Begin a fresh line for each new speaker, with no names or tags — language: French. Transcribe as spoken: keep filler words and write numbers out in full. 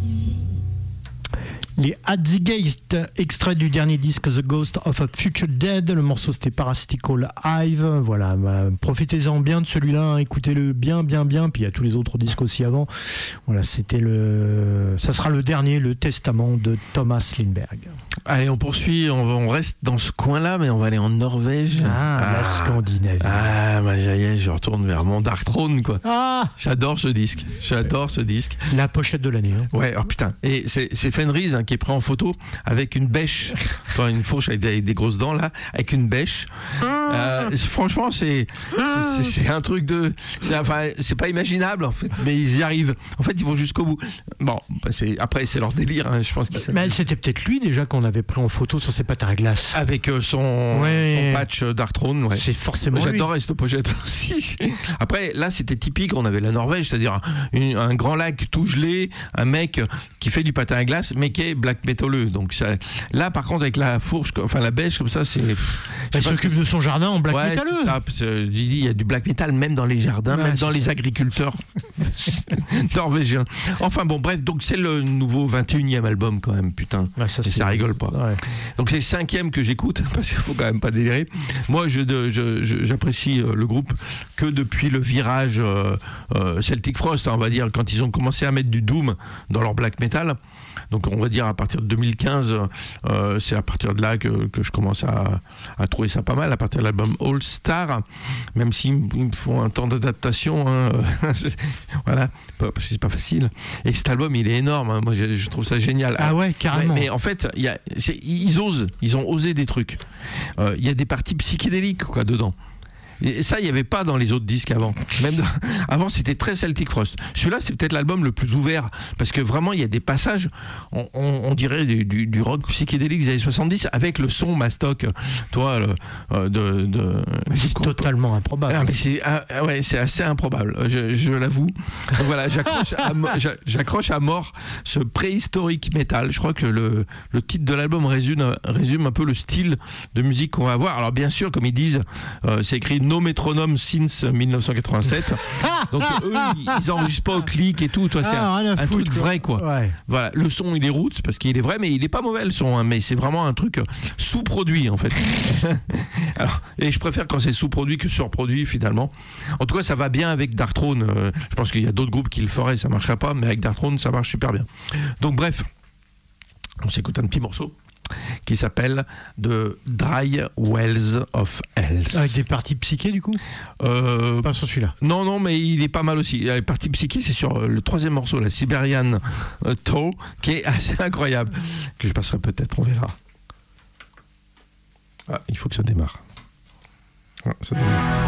Les At the Gate, extrait du dernier disque The Ghost of a Future Dead. Le morceau c'était Parasitical Hive. Voilà, bah, profitez-en bien de celui-là, hein, écoutez-le bien, bien, bien. Puis il y a tous les autres disques aussi avant. Voilà, c'était le, ça sera le dernier, le Testament de Thomas Lindberg.
Allez, on poursuit, on, va, on reste dans ce coin-là, mais on va aller en Norvège.
Ah, ah la Scandinavie.
Ah, bah ça y est, je retourne vers mon Dark Throne, quoi.
Ah,
j'adore ce disque, j'adore ce disque.
La pochette de l'année. Hein.
Ouais, oh putain. Et c'est, c'est Fenris hein, qui est pris en photo avec une bêche, enfin, une fourche avec des, des grosses dents là, avec une bêche. Euh, franchement, c'est, c'est, c'est, c'est un truc de, c'est, enfin, c'est pas imaginable en fait, mais ils y arrivent. En fait, ils vont jusqu'au bout. Bon, bah, c'est, après c'est leur délire, hein, je pense. Qu'ils
mais c'était peut-être lui déjà qu'on avait pris en photo sur ses patins à glace.
Avec euh, son,
ouais.
son patch Dark Throne. Ouais.
C'est forcément.
J'adorais cette pochette aussi. Après, là, c'était typique. On avait la Norvège, c'est-à-dire un, un grand lac tout gelé, un mec qui fait du patin à glace, mais qui est black metaleux. Donc ça, là, par contre, avec la fourche, enfin la bêche comme ça, c'est.
Il s'occupe de son jardin en black
ouais,
metaleux.
C'est ça, parce que, il y a du black metal même dans les jardins, ouais, même dans les agriculteurs norvégiens. Enfin bon, bref, donc c'est le nouveau vingt et unième album quand même, putain. Ouais, ça, et ça rigole pas. Ouais. Donc c'est le cinquième que j'écoute parce qu'il faut quand même pas délirer. Moi, je, je, je, j'apprécie le groupe que depuis le virage euh, euh, Celtic Frost, hein, on va dire, quand ils ont commencé à mettre du doom dans leur black metal. Donc on va dire à partir de deux mille quinze, euh, c'est à partir de là que, que je commence à, à trouver ça pas mal, à partir de l'album All Star, même s'ils me font un temps d'adaptation, hein, voilà, parce que c'est pas facile. Et cet album il est énorme, hein, moi je, je trouve ça génial.
Ah ouais, carrément.
Mais, mais en fait, y a, ils osent, ils ont osé des trucs. Il euh, y a des parties psychédéliques quoi dedans. Et ça, il n'y avait pas dans les autres disques avant. Même de... Avant, c'était très Celtic Frost. Celui-là, c'est peut-être l'album le plus ouvert parce que vraiment, il y a des passages, on, on, on dirait du, du, du rock psychédélique des années soixante-dix avec le son mastoc, toi, le, euh, de, de...
C'est totalement improbable.
Ah, mais c'est, ah, ouais, c'est assez improbable, je, je l'avoue. Donc voilà, j'accroche à, j'accroche à mort ce préhistorique métal. Je crois que le, le titre de l'album résume, résume un peu le style de musique qu'on va avoir. Alors bien sûr, comme ils disent, euh, c'est écrit No Metronome since dix-neuf cent quatre-vingt-sept. Donc eux, ils enregistrent pas au clic et tout. Toi, c'est ah, un, un foutre, truc vrai, quoi. Ouais. Voilà, le son, il est roots parce qu'il est vrai, mais il est pas mauvais le son. Hein, mais c'est vraiment un truc sous-produit en fait. Alors, et je préfère quand c'est sous-produit que surproduit finalement. En tout cas, ça va bien avec Dark Throne. Euh, je pense qu'il y a d'autres groupes qui le feraient, ça marcherait pas, mais avec Dark Throne, ça marche super bien. Donc bref, on s'écoute un petit morceau qui s'appelle The Dry Wells of Hell.
Avec des parties psychées du coup
euh,
Pas sur celui-là.
Non, non, mais il est pas mal aussi. Les parties psychées, c'est sur le troisième morceau, la Siberian euh, Toe, qui est assez incroyable, que je passerai peut-être, on verra. Ah, il faut que ça démarre. Ah, ça démarre.